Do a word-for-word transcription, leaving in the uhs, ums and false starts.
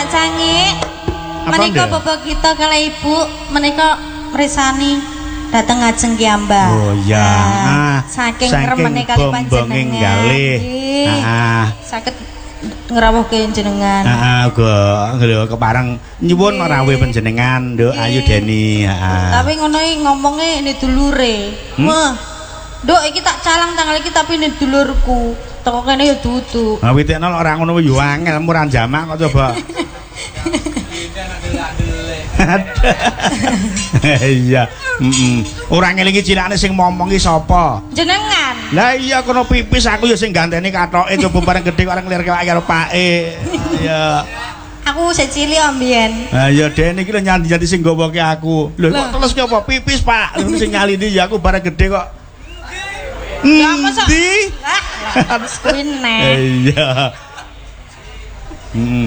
Canggih. Menika bapak kita kala ibu menika mresani dateng ngajeng Ki Ambah. Oh iya. Nah, saking remene kali panjenengan. Heeh. Saged ngrawuhke jenengan. Heeh, uga kepareng nyuwun rawuh panjenengan, Nduk Ayu Deni. Heeh. Tapi ngono iki ngomonge ini dulure. Wah. Nduk iki tak calang tanggal iki tapi ini dulurku. Teko kene ya dudu. Ha witekno ora ngono yo angel murah jamak kok coba. Iya, heeh. Ora ngelingi cilakne sing momong iki sapa? Jenengan. Lah iya kono pipis aku ya sing ganteni kathoke coba bareng gedhe kok nglirke karo pake. Iya. Aku sik cilik mbiyen. Ha ya Dene iki lho nyandi-nyandi sing gawake aku. Lho kok teles ki apa pipis, Pak? Lho sing nyalini ya aku bareng gedhe kok. Ya mosok. Lah, kuwi nek. Iya. Heeh.